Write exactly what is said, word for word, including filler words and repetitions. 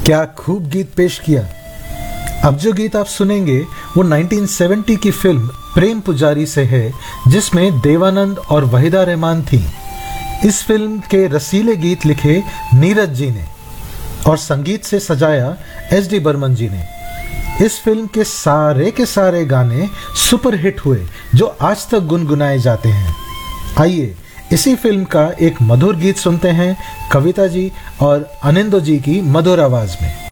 क्या खूब गीत पेश किया। अब जो गीत आप सुनेंगे वो उन्नीस सौ सत्तर की फिल्म प्रेम पुजारी से है, जिसमें देवानंद और वहीदा रहमान थी। इस फिल्म के रसीले गीत लिखे नीरज जी ने और संगीत से सजाया एस डी बर्मन जी ने। इस फिल्म के सारे के सारे गाने सुपरहिट हुए जो आज तक गुनगुनाए जाते हैं। आइए इसी फिल्म का एक मधुर गीत सुनते हैं कविता जी और अनिंदो जी की मधुर आवाज में।